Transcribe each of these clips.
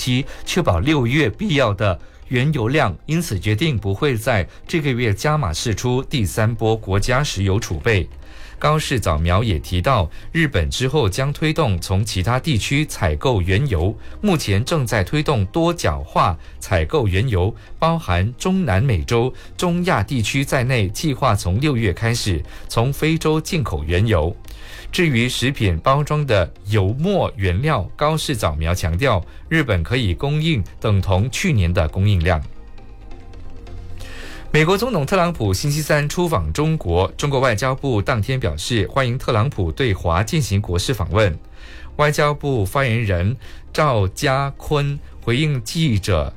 期，确保6月必要的原油量，因此决定不会在这个月加码释出第3波国家石油储备。高市早苗也提到，日本之后将推动从其他地区采购原油，目前正在推动多角化采购原油，包含中南美洲、中亚地区在内，计划从6月开始从非洲进口原油。至于食品包装的油墨原料，高市早苗强调，日本可以供应等同去年的供应量。美国总统特朗普星期三出访中国，中国外交部当天表示欢迎特朗普对华进行国事访问。外交部发言人郭家坤回应记者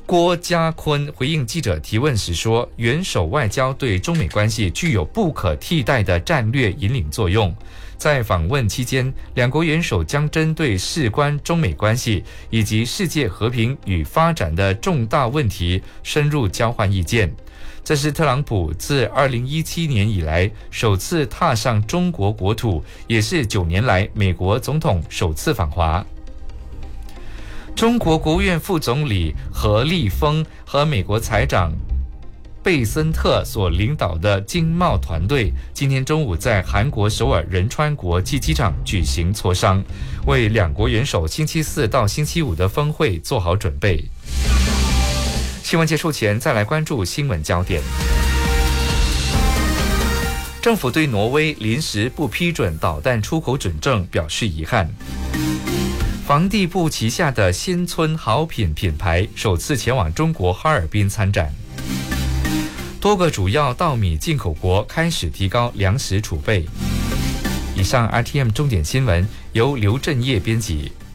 提问时说，元首外交对中美关系具有不可替代的战略引领作用。在访问期间，两国元首将针对事关中美关系以及世界和平与发展的重大问题深入交换意见。这是特朗普自2017年以来首次踏上中国国土，也是9年来美国总统首次访华。中国国务院副总理何立峰和美国财长贝森特所领导的经贸团队今天中午在韩国首尔仁川国际机场举行磋商，为两国元首星期4到星期5的峰会做好准备。新闻结束前，再来关注新闻焦点。政府对挪威临时不批准导弹出口准证表示遗憾。房地部旗下的新村好品品牌首次前往中国哈尔滨参展。多个主要稻米进口国开始提高粮食储备。以上 RTM 重点新闻由刘振业编辑。